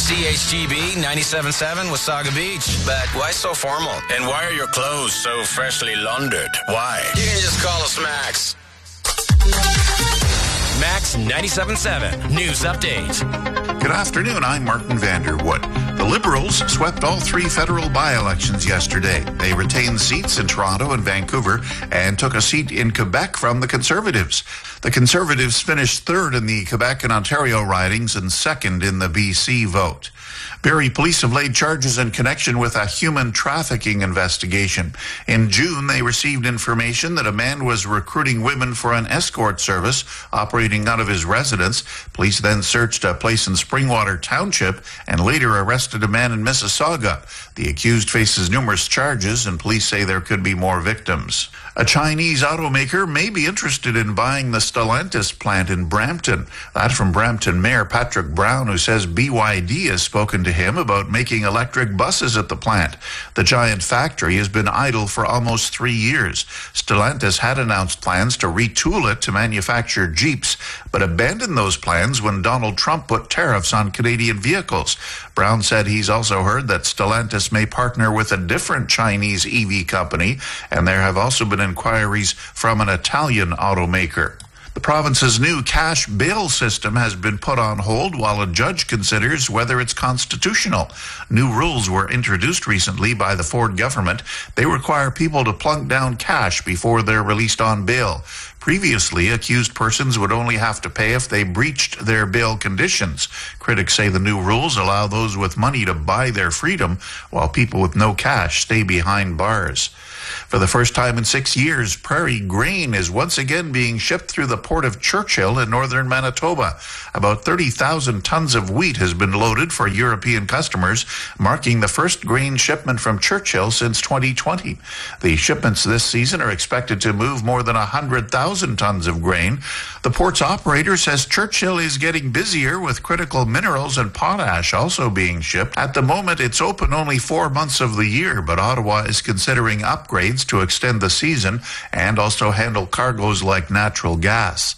CHGB 97.7 Wasaga Beach. But why so formal? And why are your clothes so freshly laundered? Why? You can just call us Max. Max 97.7 News Update. Good afternoon, I'm Martin Vanderwood. The Liberals swept all three federal by-elections yesterday. They retained seats in Toronto and Vancouver and took a seat in Quebec from the Conservatives. The Conservatives finished third in the Quebec and Ontario ridings and second in the BC vote. Barrie police have laid charges in connection with a human trafficking investigation. In June, they received information that a man was recruiting women for an escort service operating out of his residence. Police then searched a place in Springwater Township and later arrested a man in Mississauga. The accused faces numerous charges, and police say there could be more victims. A Chinese automaker may be interested in buying the Stellantis plant in Brampton. That from Brampton Mayor Patrick Brown, who says BYD has spoken to him about making electric buses at the plant. The giant factory has been idle for almost 3 years. Stellantis had announced plans to retool it to manufacture Jeeps, but abandoned those plans when Donald Trump put tariffs on Canadian vehicles. Brown said he's also heard that Stellantis may partner with a different Chinese EV company, and there have also been inquiries from an Italian automaker. The province's new cash bail system has been put on hold while a judge considers whether it's constitutional. New rules were introduced recently by the Ford government. They require people to plunk down cash before they're released on bail. Previously, accused persons would only have to pay if they breached their bail conditions. Critics say the new rules allow those with money to buy their freedom, while people with no cash stay behind bars. For the first time in 6 years, prairie grain is once again being shipped through the port of Churchill in northern Manitoba. About 30,000 tons of wheat has been loaded for European customers, marking the first grain shipment from Churchill since 2020. The shipments this season are expected to move more than 100,000 tons of grain. The port's operator says Churchill is getting busier with critical minerals and potash also being shipped. At the moment, it's open only 4 months of the year, but Ottawa is considering upgrades to extend the season and also handle cargoes like natural gas.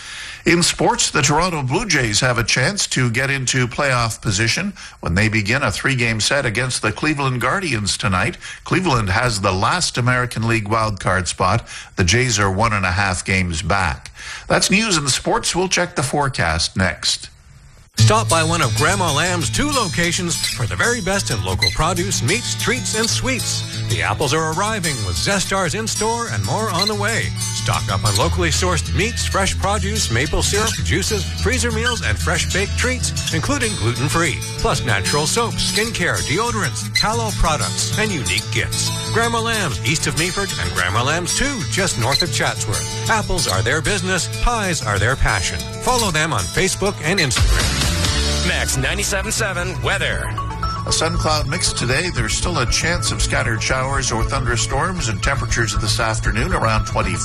In sports, the Toronto Blue Jays have a chance to get into playoff position when they begin a 3-game set against the Cleveland Guardians tonight. Cleveland has the last American League wildcard spot. The Jays are 1.5 games back. That's news in sports. We'll check the forecast next. Stop by one of Grandma Lamb's 2 locations for the very best in local produce, meats, treats, and sweets. The apples are arriving with Zestars in store and more on the way. Stock up on locally sourced meats, fresh produce, maple syrup, juices, freezer meals, and fresh baked treats, including gluten-free. Plus natural soaps, skincare, deodorants, tallow products, and unique gifts. Grandma Lamb's east of Meaford and Grandma Lamb's 2 just north of Chatsworth. Apples are their business, pies are their passion. Follow them on Facebook and Instagram. Max 97.7 weather. A sun-cloud mix today. There's still a chance of scattered showers or thunderstorms, and temperatures this afternoon around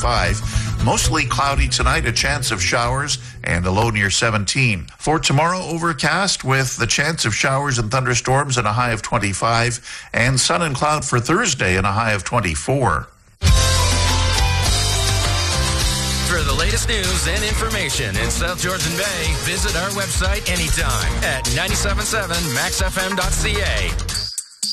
25. Mostly cloudy tonight, a chance of showers, and a low near 17. For tomorrow, overcast with the chance of showers and thunderstorms and a high of 25, and sun and cloud for Thursday and a high of 24. For the latest news and information in South Georgian Bay, visit our website anytime at 977maxfm.ca.